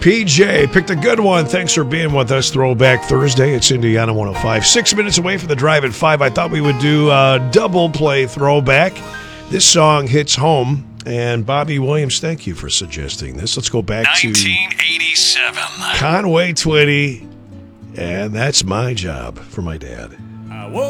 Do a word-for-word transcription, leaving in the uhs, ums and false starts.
P J picked a good one. Thanks for being with us. Throwback Thursday. It's Indiana one oh five. Six minutes away from the drive at five. I thought we would do a double play throwback. This song hits home. And Bobby Williams, thank you for suggesting this. Let's go back nineteen eighty-seven. To Conway Twitty. And that's my job for my dad. I woke